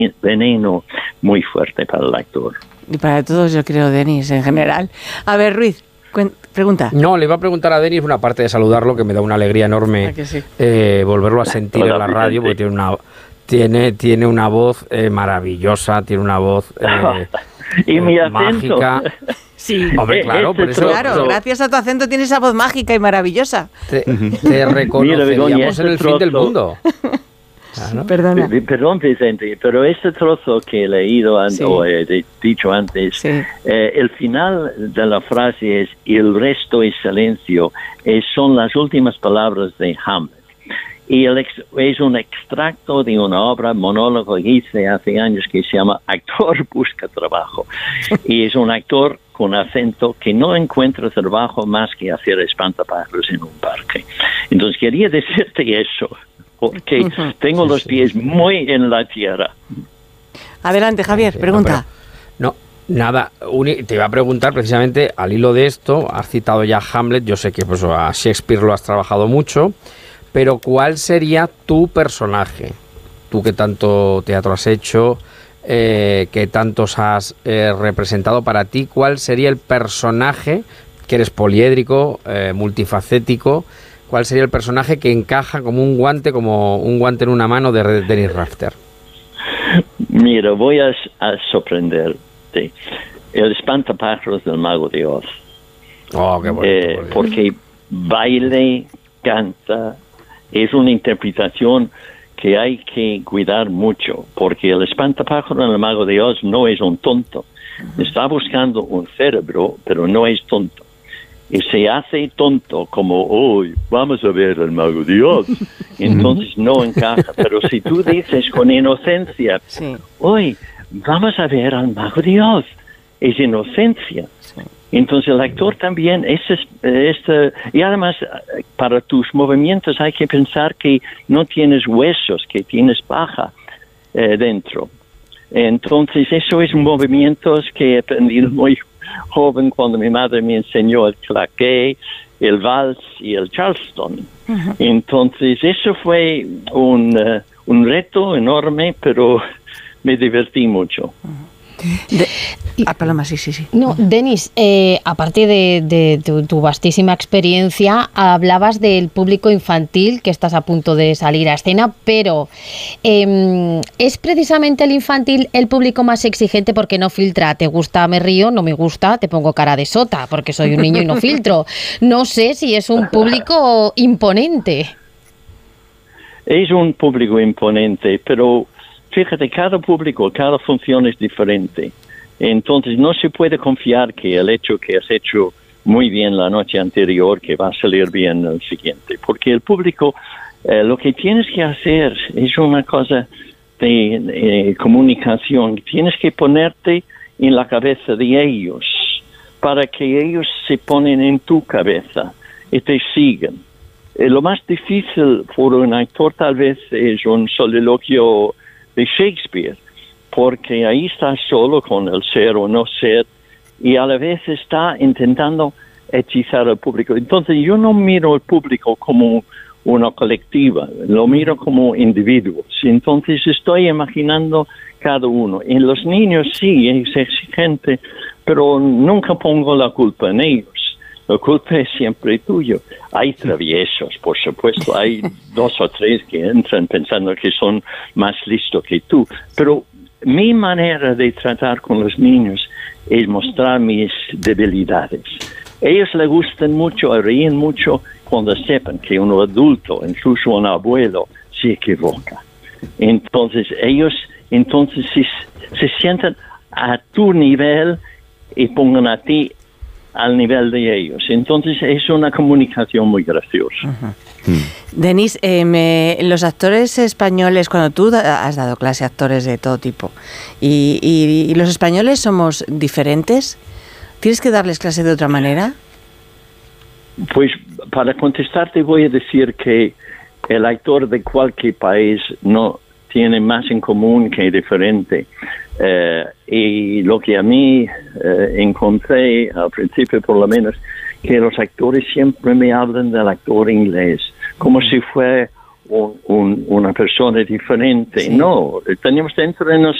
veneno muy fuerte para el actor. Y para todos, yo creo, Denis, en general. A ver, Ruiz, pregunta. No, le iba a preguntar a Denis, una parte de saludarlo, que me da una alegría enorme sí? Volverlo a sentir en la radio, porque tiene una voz maravillosa, tiene una voz y mi acento mágica. Sí. Hombre, claro, por eso... Claro, gracias a tu acento tienes esa voz mágica y maravillosa. Te reconoceríamos en el fin del mundo. Claro. Perdona. Perdón, Vicente, pero este trozo que he leído o he dicho antes, el final de la frase es "y el resto es silencio", son las últimas palabras de Hamlet. Y es un extracto de una obra, monólogo que hice hace años, que se llama Actor busca trabajo. Y es un actor con acento que no encuentra trabajo más que hacer espantapájaros en un parque. Entonces quería decirte eso, porque tengo los pies muy en la tierra. Adelante, Javier, pregunta. Nada, te iba a preguntar precisamente al hilo de esto, has citado ya a Hamlet, yo sé que pues, a Shakespeare lo has trabajado mucho, pero ¿cuál sería tu personaje? Tú que tanto teatro has hecho, que tantos has representado, para ti, ¿cuál sería el personaje, que eres poliédrico, multifacético, cuál sería el personaje que encaja como un guante en una mano de Denis Rafter? Mira, voy a sorprenderte. El espantapájaros del Mago de Oz. Oh, qué bonito. Porque baile, canta, es una interpretación que hay que cuidar mucho, porque el espantapájaros del Mago de Oz no es un tonto. Está buscando un cerebro, pero no es tonto. Y se hace tonto como, hoy vamos a ver al Mago de Oz. Entonces no encaja. Pero si tú dices con inocencia, hoy vamos a ver al Mago de Oz, es inocencia. Entonces el actor también y además para tus movimientos hay que pensar que no tienes huesos, que tienes paja dentro. Entonces eso es movimientos que he aprendido muy joven cuando mi madre me enseñó el claqué, el vals y el charleston. Entonces eso fue un reto enorme, pero me divertí mucho. Paloma, sí. No, Denis, aparte de tu vastísima experiencia, hablabas del público infantil, que estás a punto de salir a escena, pero ¿es precisamente el infantil el público más exigente porque no filtra? ¿Te gusta, me río, no me gusta, te pongo cara de sota porque soy un niño y no filtro? No sé si es un público imponente. Es un público imponente, pero fíjate, cada público, cada función es diferente. Entonces no se puede confiar que el hecho que has hecho muy bien la noche anterior, que va a salir bien el siguiente. Porque el público, lo que tienes que hacer es una cosa de comunicación. Tienes que ponerte en la cabeza de ellos para que ellos se ponen en tu cabeza y te sigan. Lo más difícil por un actor tal vez es un soliloquio de Shakespeare, porque ahí está solo con el ser o no ser y a la vez está intentando hechizar al público. Entonces yo no miro al público como una colectiva, lo miro como individuos. Entonces estoy imaginando cada uno. En los niños sí es exigente, pero nunca pongo la culpa en ellos. La culpa es siempre tuya. Hay traviesos, por supuesto. Hay 2 o 3 que entran pensando que son más listos que tú. Pero mi manera de tratar con los niños es mostrar mis debilidades. Ellos les gustan mucho, ríen mucho cuando sepan que un adulto, incluso un abuelo, se equivoca. Entonces ellos se sientan a tu nivel y pongan a ti al nivel de ellos. Entonces es una comunicación muy graciosa. Denis, los actores españoles, cuando tú has dado clase a actores de todo tipo, y los españoles somos diferentes, ¿tienes que darles clase de otra manera? Pues para contestarte voy a decir que el actor de cualquier país no tiene más en común que diferente. Y lo que a mí encontré al principio, por lo menos, que los actores siempre me hablan del actor inglés, como si fuera una persona diferente. Sí. No, tenemos dentro de